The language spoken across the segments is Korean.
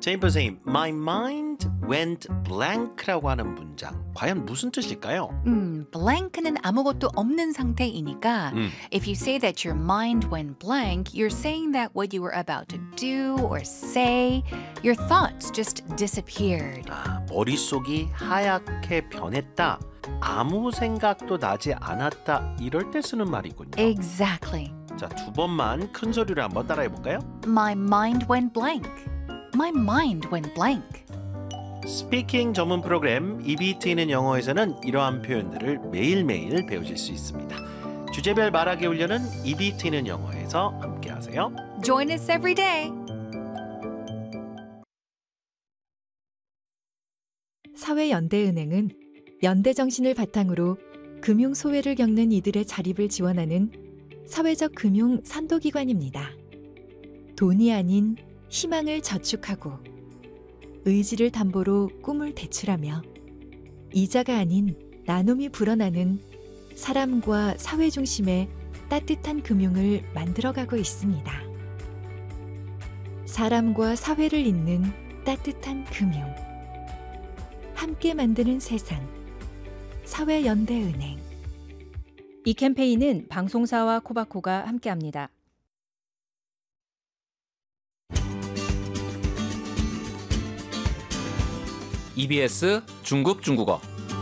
제임프 선생님, my mind went blank라고 하는 문장 과연 무슨 뜻일까요? blank는 아무것도 없는 상태이니까 if you say that your mind went blank, you're saying that what you were about to do or say, your thoughts just disappeared. 머릿속이 하얗게 변했다. 아무 생각도 나지 않았다. 이럴 때 쓰는 말이군요. Exactly. 자, 두 번만 큰 소리로 한번 따라해 볼까요? My mind went blank. My mind went blank. 스피킹 전문 프로그램 입이 트이는 영어에서는 이러한 표현들을 매일매일 배우실 수 있습니다. 주제별 말하기 훈련은 입이 트이는 영어에서 함께 하세요. Join us every day. 사회연대은행은 연대 정신을 바탕으로 금융 소외를 겪는 이들의 자립을 지원하는 사회적 금융 선도기관입니다. 돈이 아닌 희망을 저축하고 의지를 담보로 꿈을 대출하며 이자가 아닌 나눔이 불어나는 사람과 사회 중심의 따뜻한 금융을 만들어가고 있습니다. 사람과 사회를 잇는 따뜻한 금융. 함께 만드는 세상. 사회연대은행. 이 캠페인은 방송사와 코바코가 함께합니다. EBS 중국 중국어.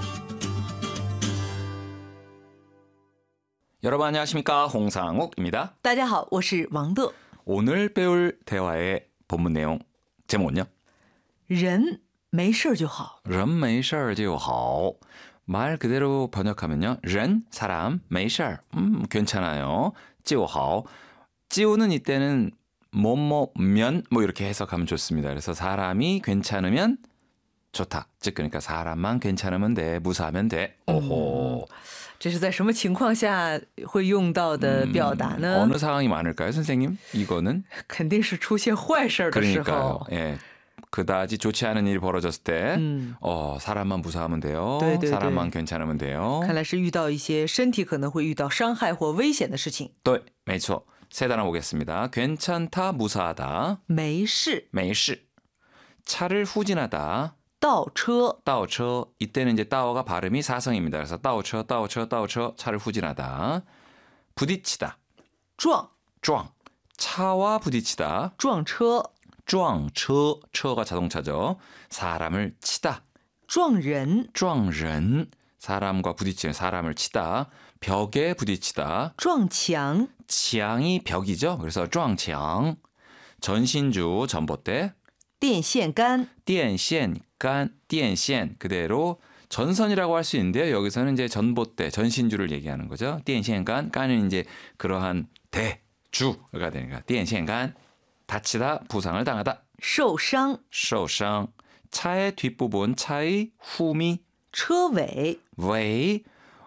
여러분 안녕하십니까? 홍상욱입니다. 大家好，我是王乐。 오늘 배울 대화의 본문 내용 제목은요? 人没事就好。 人没事就好. 말 그대로 번역하면요. 人 사람, 没事 괜찮아요. 就好. 就는 이때는 뭐뭐면 뭐 이렇게 해석하면 좋습니다. 그래서 사람이 괜찮으면 좋다. 즉 그러니까 사람만 괜찮으면 돼. 무사하면 돼. 오호. 这是在什么情况下会用到的表达呢？ 어느 상황이 많을까요, 선생님? 이거는 肯定是出现坏事的时候。 그러니까요. 예. 그다지 좋지 않은 일이 벌어졌을 때 사람만 무사하면 돼요. 对对对 사람만 괜찮으면 돼요. 看来是遇到一些身体可能会遇到伤害或危险的事情。 네, 没错. 세 단어 보겠습니다. 괜찮다, 무사하다. 没事， 没事. 차를 후진하다. 倒车， 倒车. 이때는 이제 따오가 발음이 사성입니다. 그래서 倒车, 倒车, 倒车. 차를 후진하다. 부딪히다. 撞， 撞. 차와 부딪히다. 撞车， 撞车.车가 자동차죠. 사람을 치다. 撞人， 撞人. 사람과 부딪히는 사람을 치다. 벽에 부딪히다. 撞墙， 墙이 벽이죠. 그래서 撞墙. 전신주 전봇대. 电线杆， 电线杆, 电线 그대로 전선이라고 할 수 있는데요. 여기서는 이제 전봇대, 전신주를 얘기하는 거죠. 电线杆, 깐은 이제 그러한 대주가 되니까 电线杆. 다치다, 부상을 당하다. 受伤， 受伤. 차의 뒷부분, 차의 후미, 车尾， 웨이.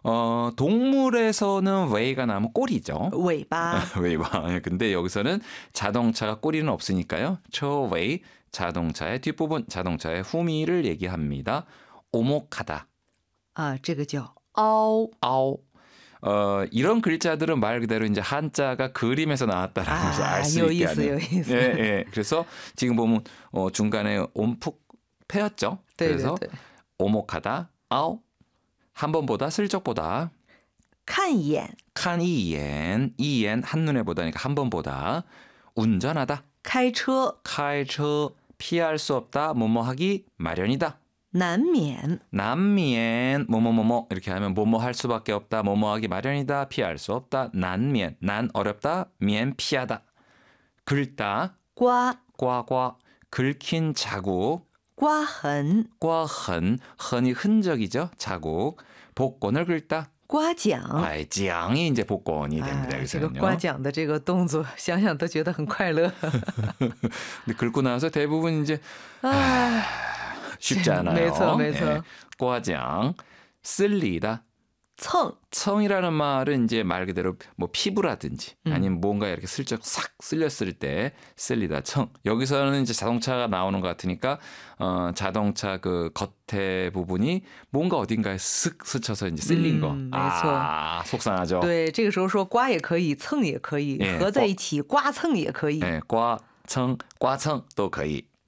동물에서는 웨이가 나오면 꼬리죠. 尾巴， 웨이바. 근데 여기서는 자동차가 꼬리는 없으니까요. 저 웨이, 자동차의 뒷부분, 자동차의 후미를 얘기합니다. 오목하다. 啊，这个叫凹， 아오. 이런 글자들은 말 그대로 이제 한자가 그림에서 나왔다라는 것을 알 수 있게 하는. 有意思。 예, 예. 그래서 지금 보면 중간에 온푹 패였죠. 그래서 对对对， 오목하다, 아오. 한 번 보다, 슬쩍 보다. 看一眼， 칸 이엔, 이엔 한눈에 보다니까 한 번 보다. 운전하다, 开车， 카이처 피할 수 없다, 뭐뭐하기 마련이다. 难免， 난미엔 뭐뭐뭐뭐 이렇게 하면 뭐뭐 할 수밖에 없다, 뭐뭐하기 마련이다, 피할 수 없다. 난미엔, 난 어렵다, 미엔 피하다. 긁다, 刮， 꽈꽈 긁힌 자국, 刮痕， 꽈흔, 흔이 흔적이죠, 자국. 복권을 긁다. 刮奖。 아이, 짱이 이제 복권이 됩니다. 这个 여기서는요. 刮奖的这个动作，想想都觉得很快乐。 근데 긁고 나서 대부분 이제 啊， 쉽지 않아요. 没错没错。 예, 꽈장, 쓸리다. 蹭， 청이라는 말은 이제 말 그대로 뭐 피부라든지 아니면 뭔가 이렇게 슬쩍 싹 쓸렸을 때 쓸리다 청. 여기서는 이제 자동차가 나오는 것 같으니까 자동차 그 겉에 부분이 뭔가 어딘가에 쓱 스쳐서 이제 쓸린 거. 没错。 아, 속상하죠. 对，这个时候说刮也可以，蹭也可以，合在一起刮蹭也可以。 네, 꽈청, 꽈청 또 거의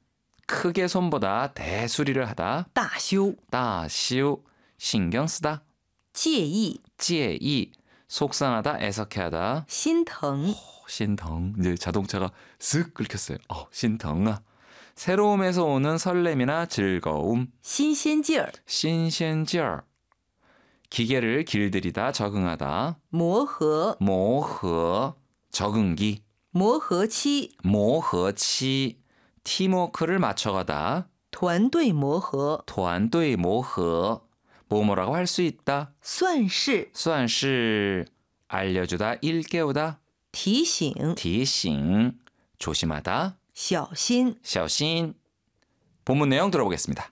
크게 손보다 대수리를 하다. 大修 따시우 신경 쓰다. 介意 찌이 속상하다, 애석해하다. 心疼 신덩. 이제 자동차가 쓱 긁혔어요. 신덩아. 새로움에서 오는 설렘이나 즐거움. 新鲜劲儿 신센지얼. 기계를 길들이다, 적응하다. 磨合 모허. 적응기. 磨合期 모허치. 팀워크를 맞춰가다. 团队磨合团队 모허. 뭐뭐라고 할 수 있다. 算是 수완시. 알려주다, 일깨우다. 提醒提醒. 조심하다. 小心 샤오신. 본문 내용 들어보겠습니다.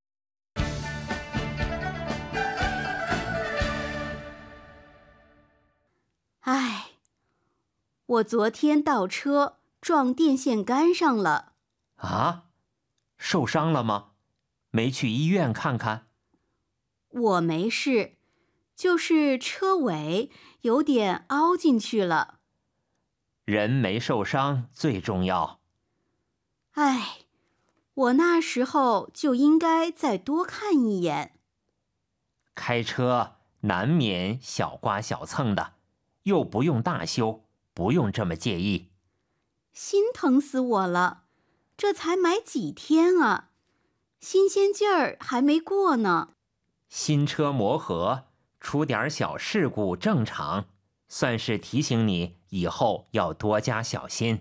唉，我昨天倒车撞电线杆上了， 啊，受伤了吗？没去医院看看？ 我没事，就是车尾有点凹进去了。 人没受伤最重要。 唉，我那时候就应该再多看一眼。 开车难免小刮小蹭的，又不用大修，不用这么介意。 心疼死我了，这才买几天啊，新鲜劲儿还没过呢。 新车磨合，出点小事故正常，算是提醒你以后要多加小心。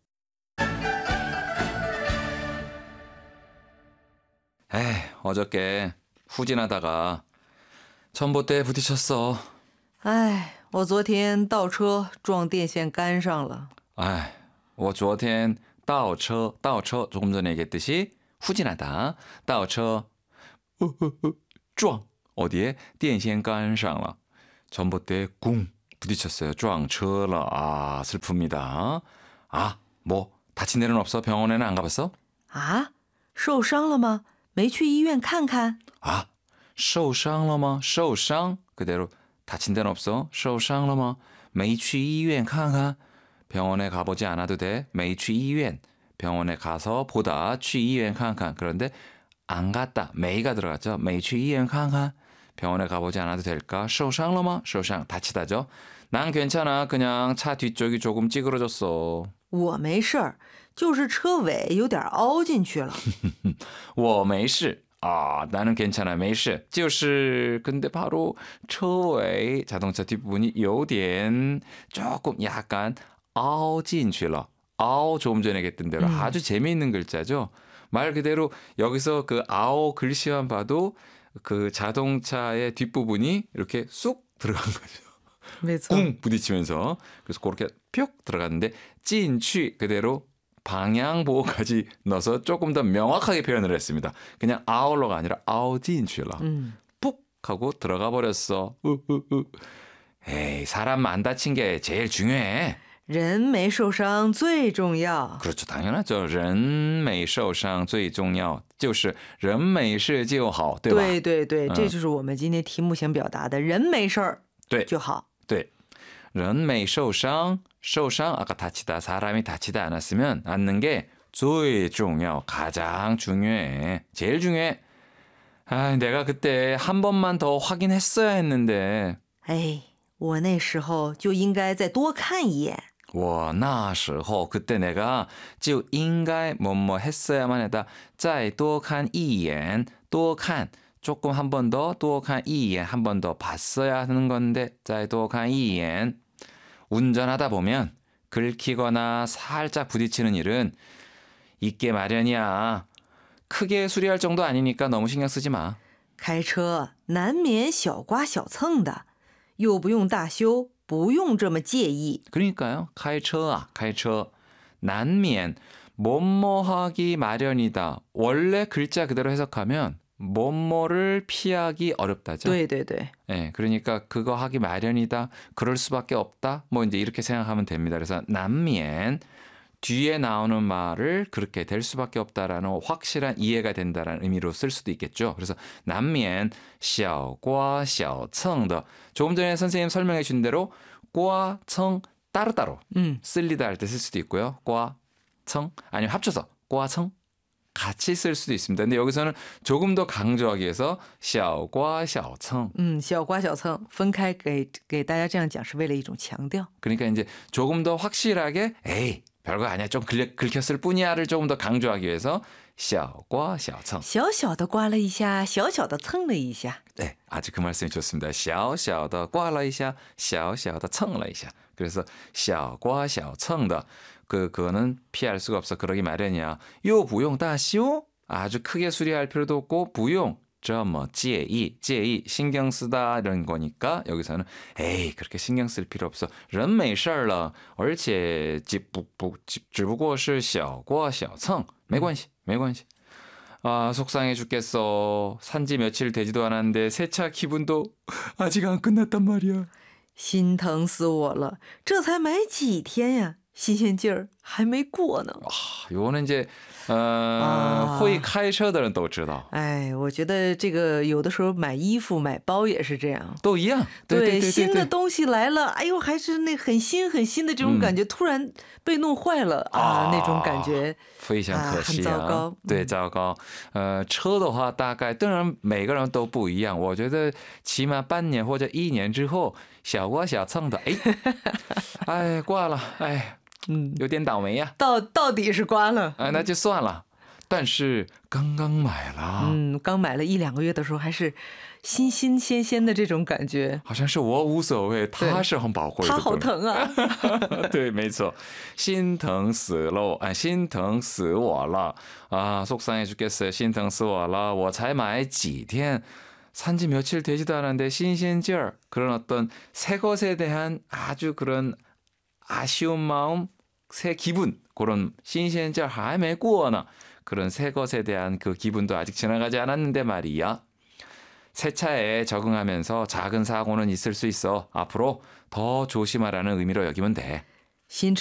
어저께 후진하다가 전봇대에 부딪혔어. 哎，我昨天倒车撞电线杆上了。 我昨天倒车 조금 전에 얘기했듯이 후진하다. 倒车 撞 어디에? 电线杆上了. 전봇대에 쿵 부딪혔어요. 撞车了. 슬픕니다. 뭐 다친 데는 없어? 병원에는 안 가봤어? 啊，受伤了吗？没去医院看看？ 受伤了吗? 受伤 그대로 다친 데는 없어? 受伤了吗? 没去医院看看? 병원에 가보지 않아도 돼? 没去医院 병원에 가서 보다 去医院看看 그런데 안 갔다. 메이가 들어갔죠. 没去医院看看 병원에 가보지 않아도 될까? 受伤了吗? 受伤 다치다죠. 난 괜찮아. 그냥 차 뒤쪽이 조금 찌그러졌어. 我没事儿，就是车尾有点凹进去了。 我没事. 나는 괜찮아. 没事. 就是 근데 바로车尾 자동차 뒷부분이 有点 조금 약간 凹进去了. 조금 전에 얘기했던 대로 아주 재미있는 글자죠. 말 그대로 여기서 그 아오 글씨만 봐도 그 자동차의 뒷부분이 이렇게 쑥 들어간 거죠. 没错， 쿵 부딪히면서. 그래서 그렇게 뿅 들어갔는데 찐취 그대로 방향 보호까지 넣어서 조금 더 명확하게 표현을 했습니다. 그냥 아울러가 아니라 아우진취라. 푹 하고 들어가 버렸어. 에이, 사람 안 다친 게 제일 중요해. 人没受伤最重要。 그렇죠. 당연하죠. 人没受伤最重要就是人没事就好，对吧？ 对对对，这就是我们今天题目想表达的，人没事儿对就好。 对，人没受伤，受伤 아까 다치다 사람이 다치지 않았으면 않는 게最重要 가장 중요해. 제일 중요해. 내가 그때 한 번만 더 확인했어야 했는데. 哎，我那时候就应该再多看一眼。 我那时候 그때 내가 就应该 뭐뭐 했어야만 했다. 再多看一眼 多看 조금 한 번 더 多看一眼 한 번 더 봤어야 하는 건데 再多看一眼 운전하다 보면 긁히거나 살짝 부딪히는 일은 있게 마련이야. 크게 수리할 정도 아니니까 너무 신경 쓰지 마. 开车难免小刮小蹭的，又不用大修，不用这么介意。 그러니까요. 开车 开车 난면 뭐뭐하기 마련이다. 원래 글자 그대로 해석하면 뭐뭐를 피하기 어렵다죠. 对对对， 네, 그러니까 그거 하기 마련이다. 그럴 수밖에 없다. 뭐 이제 이렇게 생각하면 됩니다. 그래서 난면 뒤에 나오는 말을 그렇게 될 수밖에 없다라는 확실한 이해가 된다라는 의미로 쓸 수도 있겠죠. 그래서 난면 小刮小蹭的 조금 전에 선생님 설명해 준 대로 刮蹭 따로따로 쓸리다 할 때 쓸 수도 있고요. 刮蹭 아니면 합쳐서 刮蹭 같이 쓸 수도 있습니다. 근데 여기서는 조금 더 강조하기 위해서 小瓜小蹭小瓜小蹭分开给大家这样讲是为了一种强调。 그러니까 이제 조금 더 확실하게 에이 별거 아니야 좀 긁혔을 뿐이야를 조금 더 강조하기 위해서 小瓜小蹭小小的刮了一下，小小的蹭了一下。 네, 아주 그 말씀이 좋습니다. 小小的刮了一下小小的蹭了一下 그래서 小刮小蹭的 그거는 피할 수가 없어 그러기 마련이야. 요 부용 다시오 아주 크게 수리할 필요도 없고 부용 뭐介意 신경 쓰다 이런 거니까 여기서는 에이 그렇게 신경 쓸 필요 없어 人没事了而且只不过是小刮小蹭没关系 아 속상해 죽겠어 산지 며칠 되지도 않았는데 세차 기분도 아직 안 끝났단 말이야 心疼死我了，这才买几天呀，新鲜劲儿还没过呢。 요거는 이제会开车的人都知道哎，我觉得这个有的时候买衣服、买包也是这样。 都一样对，新的东西来了，哎呦，还是那很新的这种感觉，突然被弄坏了啊，那种感觉非常可惜啊， 很糟糕。 对，糟糕。车的话，大概当然每个人都不一样。我觉得起码半年或者1年之后，小刮小蹭的，哎，挂了，哎。有点倒霉呀。 到底是刮了， 那就算了。但是刚刚买了， 刚买了1-2个月的时候，还是新鲜的这种感觉。 好像是我无所谓，他是很宝贵的。 他好疼啊！ 对，没错，心疼死了，心疼死我了啊！속상해 죽겠어요，心疼死我了，我才买几天。 산지 며칠 되지도 않았는데 신鲜劲儿 그런 어떤 새 것에 대한 아주 그런 아쉬운 마음, 새 기분 그런 신鲜劲儿还没过呢 그런 새 것에 대한 그 기분도 아직 지나가지 않았는데 말이야. 새 차에 적응하면서 작은 사고는 있을 수 있어. 앞으로 더 조심하라는 의미로 여기면 돼.